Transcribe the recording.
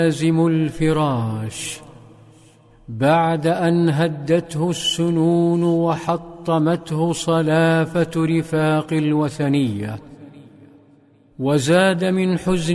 لازم الفراش بعد أن هدته السنون وحطمته صلافة رفاق الوثنية، وزاد من حزن